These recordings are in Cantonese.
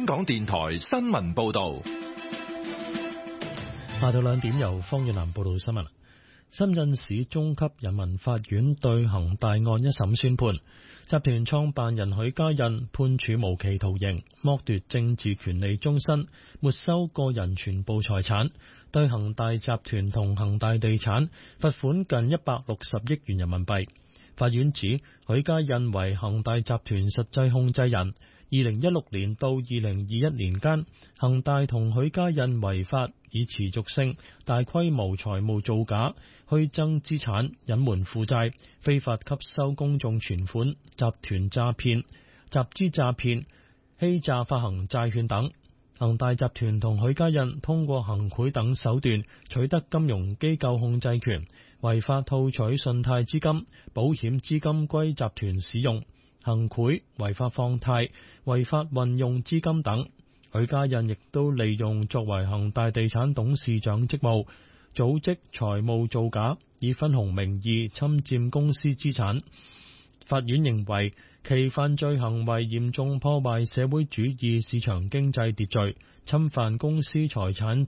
香港電台新聞報道。 下晝2點由方遠南報道新聞。深圳市中級人民法院對恒大案一審宣判，集團創辦人許家印判處無期徒刑，剝奪政治權利終身，沒收個人全部財產，對恒大集團同恒大地產罰款近160億元人民幣。法院指許家印為恒大集團實際控制人，2016年到2021年間，恒大同許家印違法以持續性大規模財務造假、虛增資產、隱瞞負債、非法吸收公眾存款、集團詐騙、集資詐騙、欺詐發行債券等。恒大集團同許家印通過行賄等手段取得金融機構控制權，違法套取信貸資金、保險資金歸集團使用，行賄、違法放貸、違法運用資金等。許家印亦都利用作為恒大地產董事長職務，組織財務造假，以分紅名義侵佔公司資產。法院認為其犯罪行為嚴重破壞社會主義市場經濟秩序，侵犯公司財產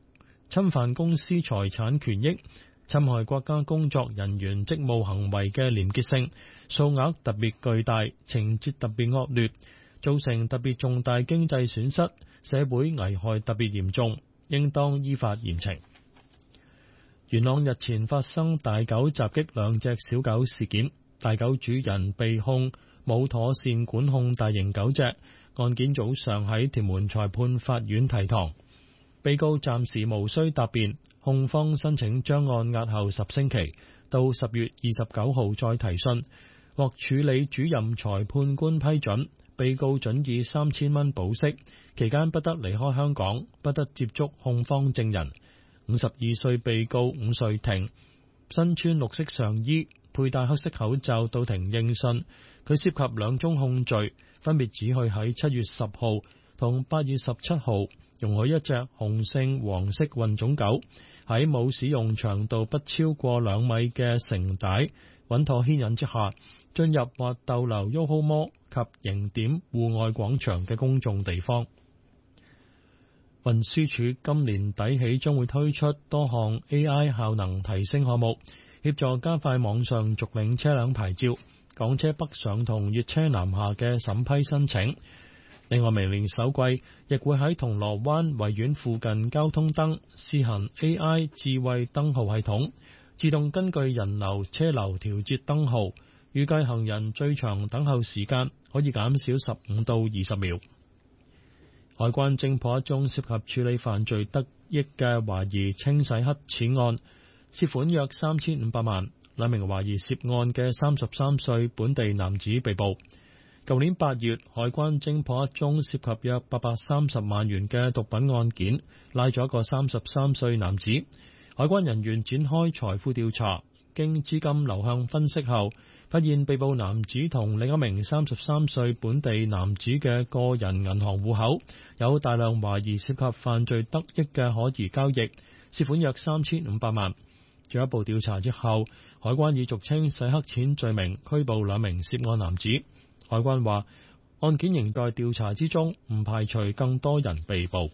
權益，侵害國家工作人員職務行為嘅廉潔性，數額特別巨大，情節特別惡劣，造成特別重大經濟損失，社會危害特別嚴重，應當依法嚴懲。元朗日前發生大狗襲擊2隻小狗事件，大狗主人被控冇妥善管控大型狗隻，案件早上喺屯門裁判法院提堂，被告暫時無需答辯，控方申請將案押後10星期，到10月29號再提訊，獲處理主任裁判官批准，被告准以3000蚊保釋，期間不得離開香港，不得接觸控方證人。52歲被告伍瑞庭身穿綠色上衣，佩戴黑色口罩到庭應訊，佢涉及2宗控罪，分別指佢喺7月10號同8月17號容許一隻雄性黃色混種狗喺冇使用長度不超過2米嘅繩帶穩妥牽引之下，進入或逗留 YOHO Mall 及迎點戶外廣場嘅公眾地方。運輸署今年底起將會推出多項 AI 效能提升項目，協助加快網上續領車輛牌照、港車北上同粵車南下嘅審批申請。另外，明年首季亦會喺銅鑼灣維園附近交通燈試行 AI 智慧燈號系統，自動根據人流車流調節燈號，預計行人最長等候時間可以減少15到20秒。海關偵破一宗涉及處理犯罪得益嘅懷疑清洗黑錢案，涉款約3500萬，2名懷疑涉案嘅33歲本地男子被捕。舊年8月，海關偵破一宗涉及約830萬元嘅毒品案件，拉咗一個33歲男子。海關人員展開財富調查，經資金流向分析後，發現被捕男子同另一名33歲本地男子嘅個人銀行戶口有大量懷疑涉及犯罪得益嘅可疑交易，涉款約3500萬。進一步調查之後，海關以俗稱洗黑錢罪名拘捕2名涉案男子。海關話，案件仍在調查之中，唔排除更多人被捕。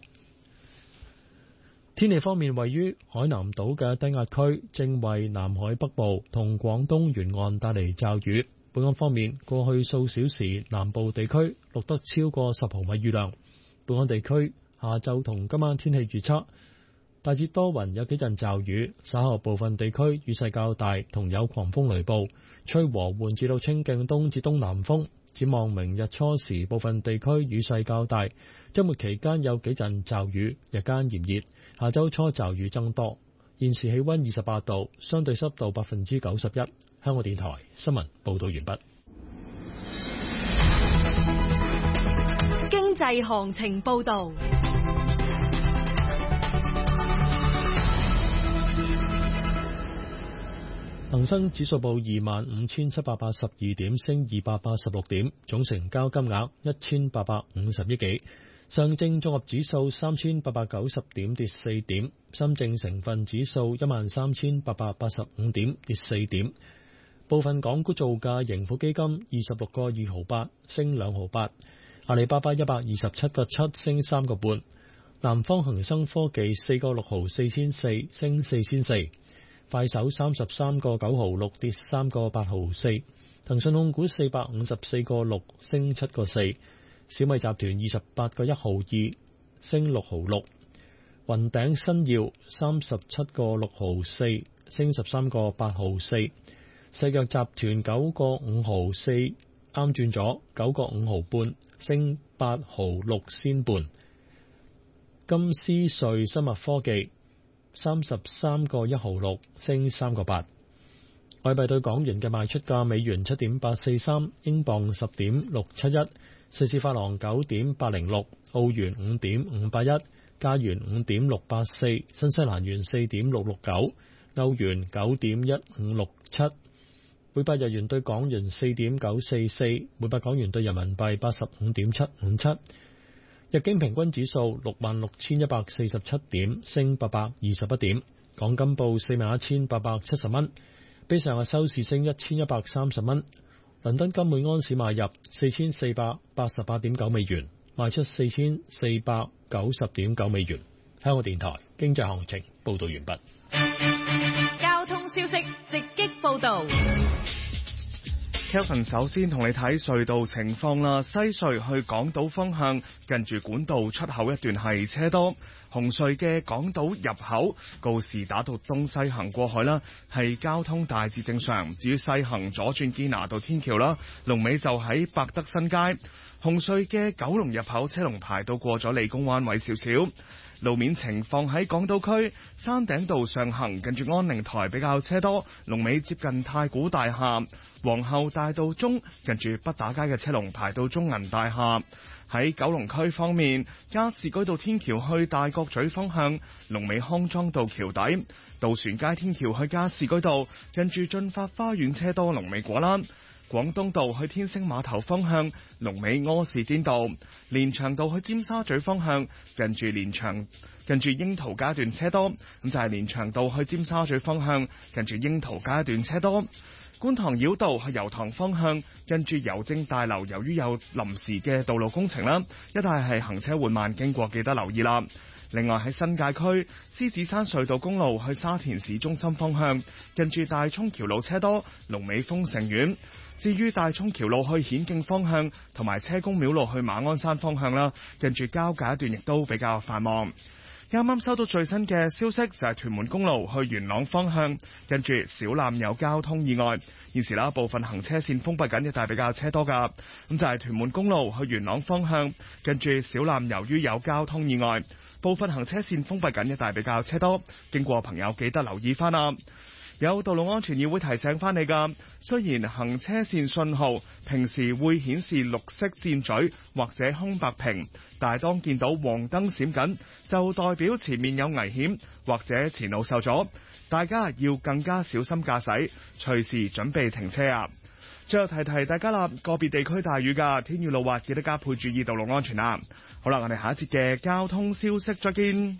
天氣方面，位於海南島嘅低壓區正為南海北部同廣東沿岸帶嚟驟雨。本港方面，過去數小時南部地區錄得超過10毫米雨量。本港地區下晝同今晚天氣預測，大致多雲，有幾陣驟雨，稍後部分地區雨勢較大，同有狂風雷暴，吹和緩至到清勁東至東南風。展望明日初時，部分地區雨勢較大，週末期間有幾陣驟雨，日間炎熱，下週初驟雨增多。現時氣溫28度，相對濕度91%。香港電台新聞報道完畢。 經濟行情報道。 恒生指數報25,782點，升286點，總成交金額1850億幾。上證綜合指數3890點，跌4點。深證成分指數13885點，跌4點。部分港股造價，盈富基金26個2毫8，升2毫8。 阿里巴巴127.7升3個半，南方恒生科技4個6毫4仙4升4仙4，快手33個9毫6跌3個8毫4，騰訊控股454個6升7個4，小米集團28個1毫2升6毫6，雲頂新耀37個6毫4升13個8毫4，石藥集團9個5毫4啱轉咗9個5毫半升8毫6仙半，金斯瑞生物科技33個1毫6升3個8。外幣對港元嘅賣出價：美元7.843，英鎊10.671，瑞士法郎9.806，澳元5.581，加元5.684，新西蘭元4.669，歐元9.1567，每百日元對港元4.944，每百港元對人民幣85.757。日經平均指數66,147點，升821點。港金報41,870蚊，比上日收市升1,130蚊。倫敦金每安士買入4,488.9美元，賣出4,490.9美元。香港電台經濟行情報道完畢。 交通消息直擊報道。 Kevin 首先同你睇隧道情況啦，西隧去港島方向近住管道出口一段係車多，紅隧嘅港島入口告士打道東西行過海啦，係交通大致正常。至於西行左轉堅拿道天橋啦，龍尾就喺百德新街。紅隧嘅九龍入口車龍排到過咗理工灣位少少。路面情況喺港島區山頂道上行近住安寧台比較車多，龍尾接近太古大廈。皇后大道中近住畢打街嘅車龍排到中銀大廈。喺九龍區方面，加士居道天橋去大角咀方向，龍尾康莊道橋底；渡船街天橋去加士居道近住駿發花園車多，龍尾果欄。廣東道去天星碼頭方向，龍尾柯士甸道；連翔道去尖沙咀方向，近住櫻桃街段車多，咁就係連翔道去尖沙咀方向，近住櫻桃街段車多。觀塘繞道去油塘方向，近住郵政大樓，由於有臨時嘅道路工程啦，一帶係行車緩慢，經過記得留意啦。另外喺新界區獅子山隧道公路去沙田市中心方向，近住大涌橋路車多，龍尾豐盛苑。至於大涌橋路去顯徑方向同埋車公廟路去馬鞍山方向啦，近住交界一段亦都比較繁忙。啱啱收到最新嘅消息，就係屯門公路去元朗方向，跟住小欖有交通意外，現時啦部分行車線封閉緊，一帶比較車多噶。咁就係屯門公路去元朗方向，跟住小欖由於有交通意外，部分行車線封閉緊，一帶比較車多，經過朋友記得留意翻啦。有道路安全議會提醒翻你㗎，雖然行車線信號平時會顯示綠色箭嘴或者空白屏，但係當見到黃燈閃緊，就代表前面有危險或者前路受阻，大家要更加小心駕駛，隨時準備停車啊！最後提提大家啦，個別地區大雨㗎，天雨路滑，記得加倍注意道路安全啊！好啦，我哋下一節嘅交通消息再見。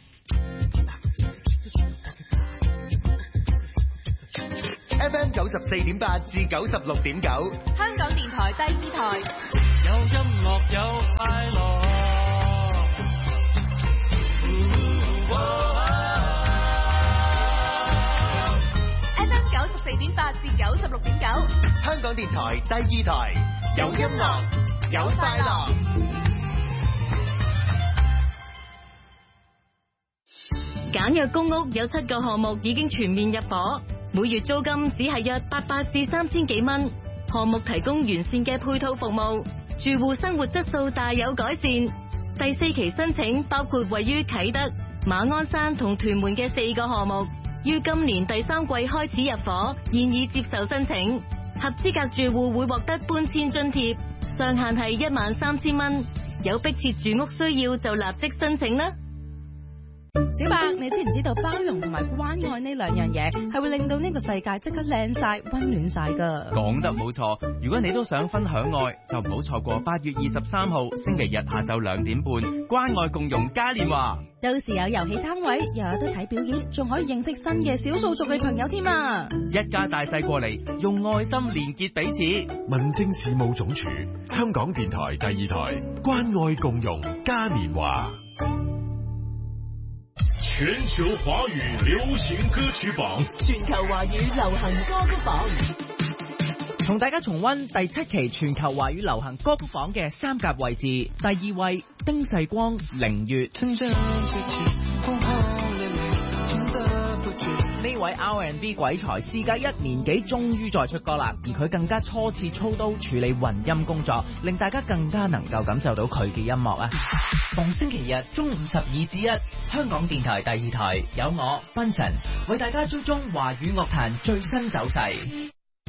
FM 94.8至96.9， 香港電台第二台， 有音樂有快樂。 FM 94.8至96.9， 香港電台第二台，有音樂有快樂。 簡約公屋有7個項目已經全面入伙。每月租金只係約800至3000幾蚊，項目提供完善嘅配套服務，住戶生活質素大有改善。第4期申請包括位於啟德、馬鞍山同屯門嘅4個項目，於今年第3季開始入伙，現已接受申請。合資格住戶會獲得搬遷津貼，上限係13000蚊。有迫切住屋需要就立即申請啦。 小白，你知唔知道包容同埋關愛呢兩樣嘢係會令到呢個世界即刻靚晒、溫暖晒噶？ 講得冇錯，如果你都想分享愛，就唔好錯過8月23號星期日下晝2點半，關愛共融嘉年華。 到時有遊戲攤位，又有得睇表演，仲可以認識新嘅少數族嘅朋友添啊！ 一家大細過嚟，用愛心連結彼此。 民政事務總署，香港電台第2台，關愛共融嘉年華。 全球華語流行歌曲榜， 全球華語流行歌曲榜， 同大家重溫第7期全球華語流行歌曲榜嘅3甲位置。第2位丁世光《凌月》，呢位 R&B 鬼才事隔1年幾終於再出歌啦，而佢更加初次操刀處理混音工作，令大家更加能夠感受到佢嘅音樂啊！逢星期日中午12至1，香港電台第2台有我 Benson 為大家追蹤華語樂壇最新走勢。